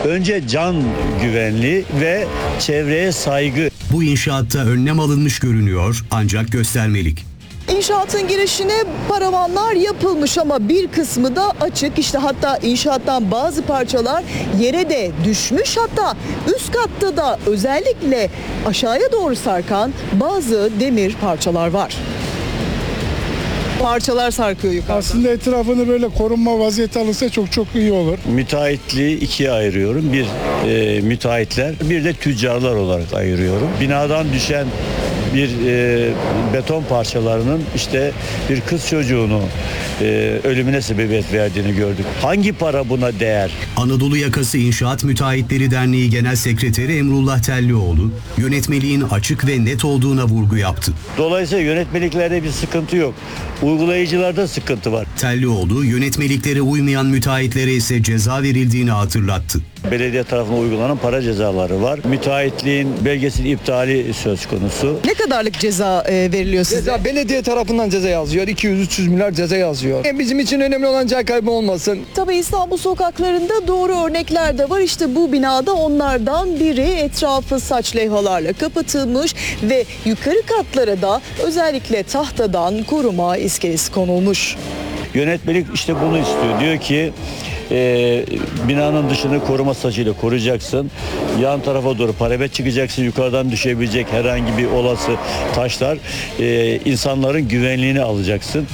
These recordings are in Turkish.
Önce can güvenliği ve çevreye saygı. Bu inşaatta önlem alınmış görünüyor ancak göstermelik. İnşaatın girişine paravanlar yapılmış ama bir kısmı da açık. İşte hatta inşaattan bazı parçalar yere de düşmüş. Hatta üst katta da özellikle aşağıya doğru sarkan bazı demir parçalar var. Parçalar sarkıyor yukarıdan. Aslında etrafını böyle korunma vaziyeti alırsa çok iyi olur. Müteahhitliği ikiye ayırıyorum. Bir müteahhitler, bir de tüccarlar olarak ayırıyorum. Binadan düşen bir beton parçalarının işte bir kız çocuğunu ölümüne sebebiyet verdiğini gördük. Hangi para buna değer? Anadolu Yakası İnşaat Müteahhitleri Derneği Genel Sekreteri Emrullah Tellioğlu, yönetmeliğin açık ve net olduğuna vurgu yaptı. Dolayısıyla yönetmeliklerde bir sıkıntı yok. Uygulayıcılarda sıkıntı var. Tellioğlu, yönetmeliklere uymayan müteahhitlere ise ceza verildiğini hatırlattı. Belediye tarafından uygulanan para cezaları var. Müteahhitliğin belgesinin iptali söz konusu. Ne kadarlık ceza veriliyor size? Ceza belediye tarafından ceza yazıyor. 200-300 milyar ceza yazıyor. Bizim için önemli olan can kaybı olmasın. Tabii İstanbul sokaklarında doğru örnekler de var. İşte bu binada onlardan biri. Etrafı saç levhalarla kapatılmış ve yukarı katlara da özellikle tahtadan koruma iskelesi konulmuş. Yönetmelik işte bunu istiyor. Diyor ki binanın dışını koruma sacıyla koruyacaksın. Yan tarafa doğru parabet çıkacaksın. Yukarıdan düşebilecek herhangi bir olası taşlar insanların güvenliğini alacaksın.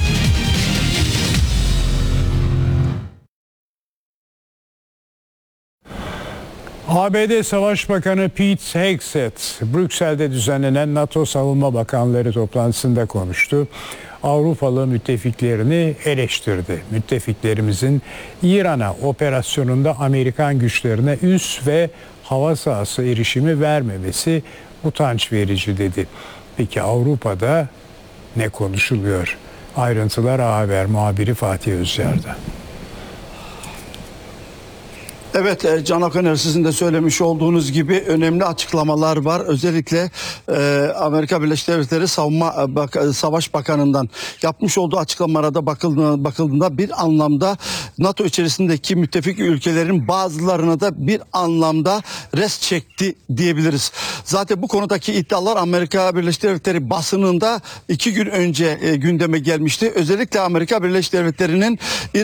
ABD Savaş Bakanı Pete Hegseth, Brüksel'de düzenlenen NATO Savunma Bakanları toplantısında konuştu. Avrupalı müttefiklerini eleştirdi. Müttefiklerimizin İran'a operasyonunda Amerikan güçlerine üs ve hava sahası erişimi vermemesi utanç verici dedi. Peki Avrupa'da ne konuşuluyor? Ayrıntılar A Haber muhabiri Fatih Özcar'da. Evet, Can Akaner, sizin de söylemiş olduğunuz gibi önemli açıklamalar var. Özellikle Amerika Birleşik Devletleri Savaş Bakanı'ndan yapmış olduğu açıklamalara bakıldığında bir anlamda NATO içerisindeki müttefik ülkelerin bazılarına da bir anlamda res çekti diyebiliriz. Zaten bu konudaki iddialar Amerika Birleşik Devletleri basınında 2 gün önce gündeme gelmişti. Özellikle Amerika Birleşik Devletleri'nin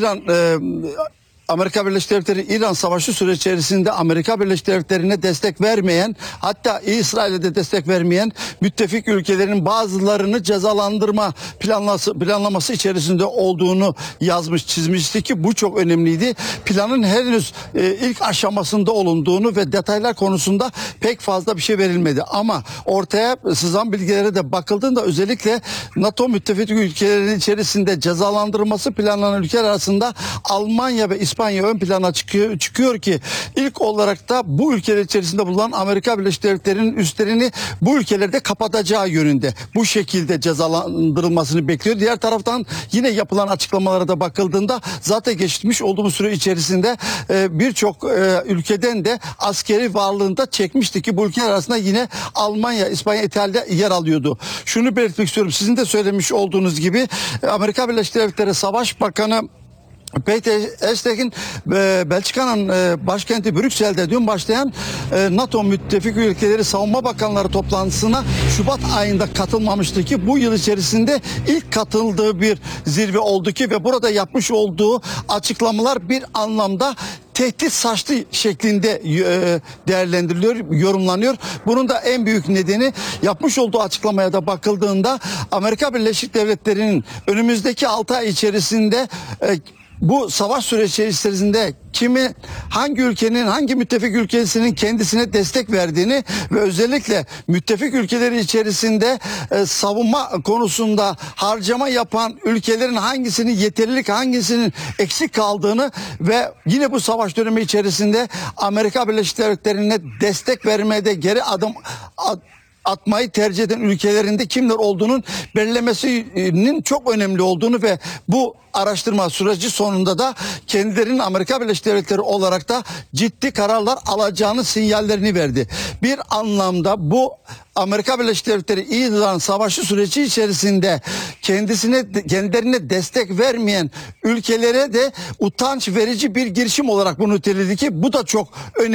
Amerika Birleşik Devletleri İran savaşı süreci içerisinde Amerika Birleşik Devletleri'ne destek vermeyen, hatta İsrail'e de destek vermeyen müttefik ülkelerin bazılarını cezalandırma planlaması içerisinde olduğunu yazmış, çizmişti ki bu çok önemliydi. Planın henüz ilk aşamasında olunduğunu ve detaylar konusunda pek fazla bir şey verilmedi. Ama ortaya sızan bilgilere de bakıldığında özellikle NATO müttefik ülkelerinin içerisinde cezalandırılması planlanan ülkeler arasında Almanya ve İspanya ön plana çıkıyor ki ilk olarak da bu ülkeler içerisinde bulunan Amerika Birleşik Devletleri'nin üslerini bu ülkelerde kapatacağı yönünde bu şekilde cezalandırılmasını bekliyor. Diğer taraftan yine yapılan açıklamalara da bakıldığında zaten geçmiş olduğumuz süre içerisinde birçok ülkeden de askeri varlığında çekmişti ki bu ülkeler arasında yine Almanya, İspanya, İtalya yer alıyordu. Şunu belirtmek istiyorum. Sizin de söylemiş olduğunuz gibi Amerika Birleşik Devletleri Savaş Bakanı Peter Hegseth'in Belçika'nın başkenti Brüksel'de dün başlayan NATO müttefik ülkeleri savunma bakanları toplantısına Şubat ayında katılmamıştı ki bu yıl içerisinde ilk katıldığı bir zirve oldu ki ve burada yapmış olduğu açıklamalar bir anlamda tehdit saçlı şeklinde değerlendiriliyor, yorumlanıyor. Bunun da en büyük nedeni yapmış olduğu açıklamaya da bakıldığında Amerika Birleşik Devletleri'nin önümüzdeki 6 ay içerisinde bu savaş süreci içerisinde hangi ülkenin, hangi müttefik ülkesinin kendisine destek verdiğini ve özellikle müttefik ülkeleri içerisinde savunma konusunda harcama yapan ülkelerin hangisinin yeterlilik, hangisinin eksik kaldığını ve yine bu savaş dönemi içerisinde Amerika Birleşik Devletleri'ne destek vermede geri adım atmayı tercih eden ülkelerinde kimler olduğunun belirlemesinin çok önemli olduğunu ve bu araştırma süreci sonunda da kendilerinin Amerika Birleşik Devletleri olarak da ciddi kararlar alacağını sinyallerini verdi. Bir anlamda bu Amerika Birleşik Devletleri İran savaşı süreci içerisinde kendilerine destek vermeyen ülkelere de utanç verici bir girişim olarak bunu niteledi ki bu da çok önemli.